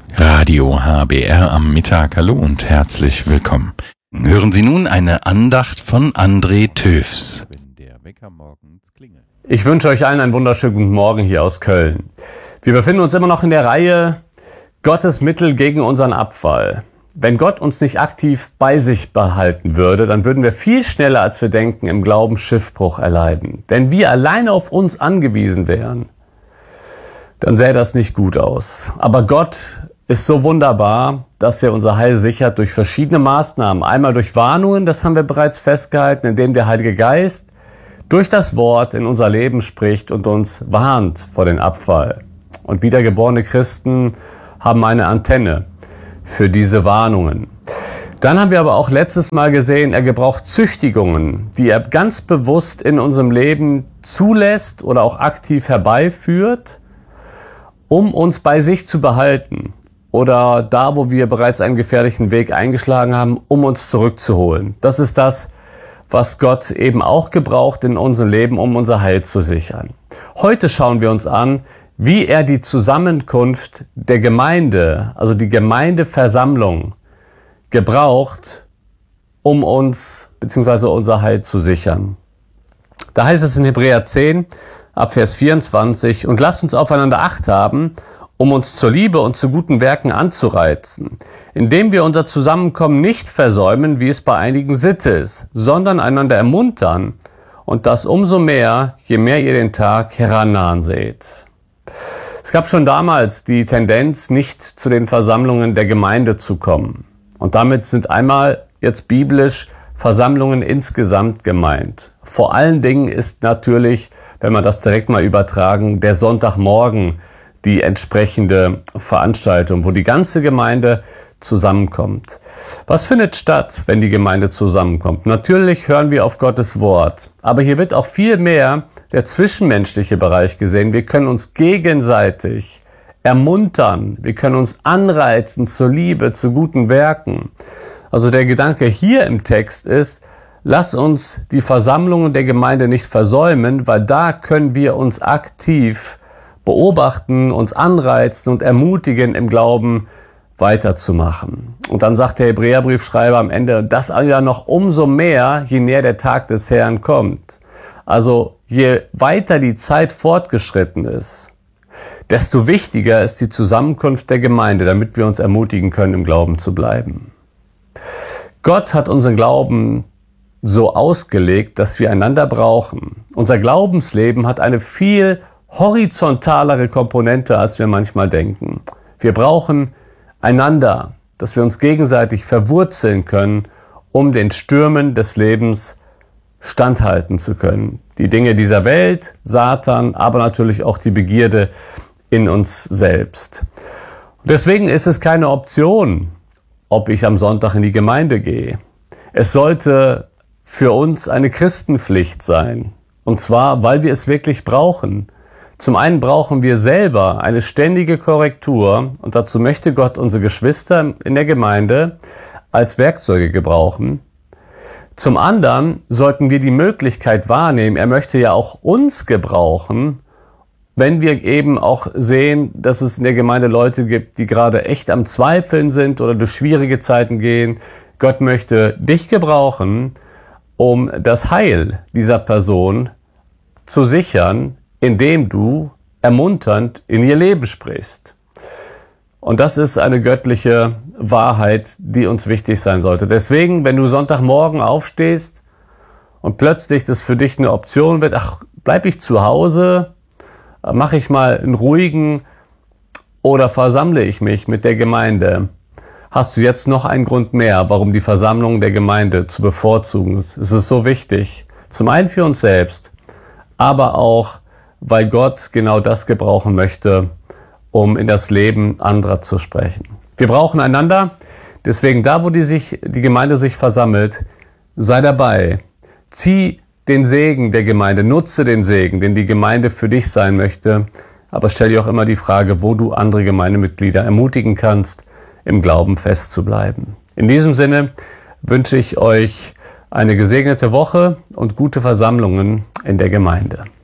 Radio HBR am Mittag. Hallo und herzlich willkommen. Hören Sie nun eine Andacht von André Töfs. Ich wünsche euch allen einen wunderschönen guten Morgen hier aus Köln. Wir befinden uns immer noch in der Reihe Gottes Mittel gegen unseren Abfall. Wenn Gott uns nicht aktiv bei sich behalten würde, dann würden wir viel schneller, als wir denken, im Glauben Schiffbruch erleiden. Wenn wir alleine auf uns angewiesen wären, dann sähe das nicht gut aus. Aber Gott ist so wunderbar, dass er unser Heil sichert durch verschiedene Maßnahmen. Einmal durch Warnungen, das haben wir bereits festgehalten, indem der Heilige Geist durch das Wort in unser Leben spricht und uns warnt vor dem Abfall. Und wiedergeborene Christen haben eine Antenne für diese Warnungen. Dann haben wir aber auch letztes Mal gesehen, er gebraucht Züchtigungen, die er ganz bewusst in unserem Leben zulässt oder auch aktiv herbeiführt, um uns bei sich zu behalten oder da, wo wir bereits einen gefährlichen Weg eingeschlagen haben, um uns zurückzuholen. Das ist das, was Gott eben auch gebraucht in unserem Leben, um unser Heil zu sichern. Heute schauen wir uns an, wie er die Zusammenkunft der Gemeinde, also die Gemeindeversammlung, gebraucht, um uns bzw. unser Heil zu sichern. Da heißt es in Hebräer 10, ab Vers 24, und lasst uns aufeinander Acht haben, um uns zur Liebe und zu guten Werken anzureizen, indem wir unser Zusammenkommen nicht versäumen, wie es bei einigen Sitte ist, sondern einander ermuntern, und das umso mehr, je mehr ihr den Tag herannahen seht. Es gab schon damals die Tendenz, nicht zu den Versammlungen der Gemeinde zu kommen. Und damit sind einmal jetzt biblisch Versammlungen insgesamt gemeint. Vor allen Dingen ist natürlich, wenn man das direkt mal übertragen, der Sonntagmorgen die entsprechende Veranstaltung, wo die ganze Gemeinde zusammenkommt. Was findet statt, wenn die Gemeinde zusammenkommt? Natürlich hören wir auf Gottes Wort, aber hier wird auch viel mehr der zwischenmenschliche Bereich gesehen. Wir können uns gegenseitig ermuntern, wir können uns anreizen zur Liebe, zu guten Werken. Also der Gedanke hier im Text ist, lass uns die Versammlungen der Gemeinde nicht versäumen, weil da können wir uns aktiv beobachten, uns anreizen und ermutigen, im Glauben weiterzumachen. Und dann sagt der Hebräerbriefschreiber am Ende, das ja noch umso mehr, je näher der Tag des Herrn kommt. Also je weiter die Zeit fortgeschritten ist, desto wichtiger ist die Zusammenkunft der Gemeinde, damit wir uns ermutigen können, im Glauben zu bleiben. Gott hat unseren Glauben so ausgelegt, dass wir einander brauchen. Unser Glaubensleben hat eine viel horizontalere Komponente, als wir manchmal denken. Wir brauchen einander, dass wir uns gegenseitig verwurzeln können, um den Stürmen des Lebens standhalten zu können. Die Dinge dieser Welt, Satan, aber natürlich auch die Begierde in uns selbst. Deswegen ist es keine Option, ob ich am Sonntag in die Gemeinde gehe. Es sollte für uns eine Christenpflicht sein. Und zwar, weil wir es wirklich brauchen. Zum einen brauchen wir selber eine ständige Korrektur und dazu möchte Gott unsere Geschwister in der Gemeinde als Werkzeuge gebrauchen. Zum anderen sollten wir die Möglichkeit wahrnehmen, er möchte ja auch uns gebrauchen, wenn wir eben auch sehen, dass es in der Gemeinde Leute gibt, die gerade echt am Zweifeln sind oder durch schwierige Zeiten gehen. Gott möchte dich gebrauchen, um das Heil dieser Person zu sichern, indem du ermunternd in ihr Leben sprichst. Und das ist eine göttliche Wahrheit, die uns wichtig sein sollte. Deswegen, wenn du Sonntagmorgen aufstehst und plötzlich das für dich eine Option wird, ach, bleib ich zu Hause, mache ich mal einen ruhigen oder versammle ich mich mit der Gemeinde, hast du jetzt noch einen Grund mehr, warum die Versammlung der Gemeinde zu bevorzugen ist. Es ist so wichtig, zum einen für uns selbst, aber auch, weil Gott genau das gebrauchen möchte, um in das Leben anderer zu sprechen. Wir brauchen einander, deswegen da, wo die Gemeinde sich versammelt, sei dabei. Zieh den Segen der Gemeinde, nutze den Segen, den die Gemeinde für dich sein möchte, aber stell dir auch immer die Frage, wo du andere Gemeindemitglieder ermutigen kannst, im Glauben festzubleiben. In diesem Sinne wünsche ich euch eine gesegnete Woche und gute Versammlungen in der Gemeinde.